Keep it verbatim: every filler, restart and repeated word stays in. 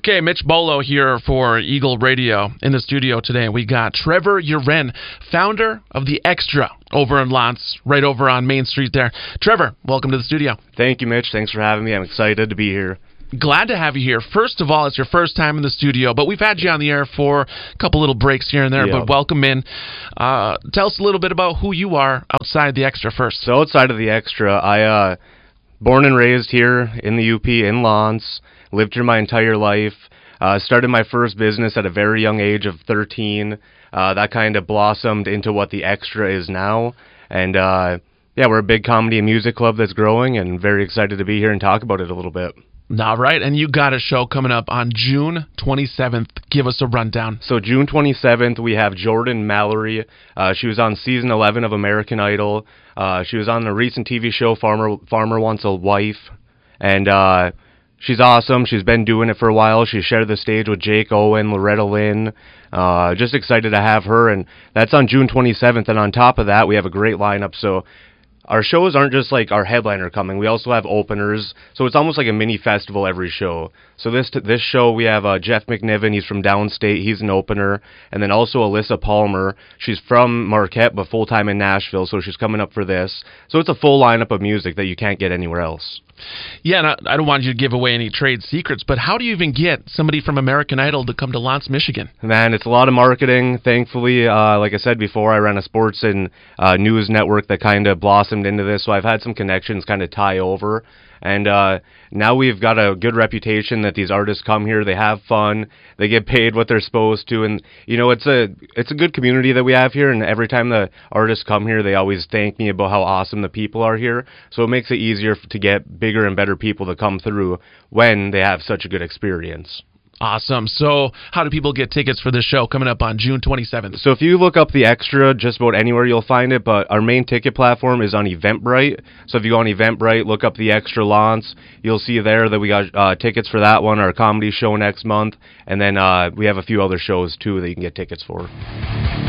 Okay, Mitch Bolo here for Eagle Radio. In the studio today, we got Trevor Uren, founder of The Extra over in L'Anse, right over on Main Street there. Trevor, welcome to the studio. Thank you, Mitch. Thanks for having me. I'm excited to be here. Glad to have you here. First of all, it's your first time in the studio, but we've had you on the air for a couple little breaks here and there, Yeah. but welcome in. Uh, tell us a little bit about who you are outside The Extra first. So outside of The Extra, I uh, born and raised here in the U P in L'Anse, lived here my entire life. Uh, started my first business at a very young age of thirteen. Uh, that kind of blossomed into what The Extra is now. And uh, yeah, we're a big comedy and music club that's growing, and very excited to be here and talk about it a little bit. All right, and you got a show coming up on June twenty-seventh. Give us a rundown. So June twenty-seventh, we have Jordan Mallory. Uh, she was on season eleven of American Idol. Uh, she was on the recent T V show Farmer Farmer Wants a Wife. And uh, she's awesome. She's been doing it for a while. She shared the stage with Jake Owen, Loretta Lynn. Uh, just excited to have her. And that's on June twenty-seventh. And on top of that, we have a great lineup. So our shows aren't just like our headliner coming. We also have openers, so it's almost like a mini festival every show. So this this show, we have uh, Jeff McNiven. He's from downstate. He's an opener. And then also Alyssa Palmer. She's from Marquette, but full-time in Nashville, so she's coming up for this. So it's a full lineup of music that you can't get anywhere else. Yeah, and I, I don't want you to give away any trade secrets, but how do you even get somebody from American Idol to come to L'Anse, Michigan? Man, it's a lot of marketing. Thankfully, uh, like I said before, I ran a sports and uh, news network that kind of blossomed into this, so I've had some connections kind of tie over. And uh, now we've got a good reputation that these artists come here, they have fun, they get paid what they're supposed to, and you know it's a it's a good community that we have here. And every time the artists come here, they always thank me about how awesome the people are here. So it makes it easier to get bigger and better people to come through when they have such a good experience. Awesome. So how do people get tickets for this show coming up on June twenty-seventh? So if you look up The Extra, just about anywhere you'll find it, but our main ticket platform is on Eventbrite. So if you go on Eventbrite, look up The Extra L'Anse, you'll see there that we got uh, tickets for that one, our comedy show next month, and then uh, we have a few other shows too that you can get tickets for.